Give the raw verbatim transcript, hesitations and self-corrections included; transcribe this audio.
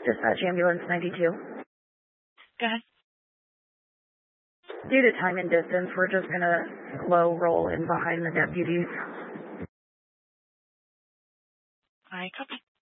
Dispatch Ambulance ninety-two. Go ahead. Due to time and distance, we're just going to slow roll in behind the deputies. I copy.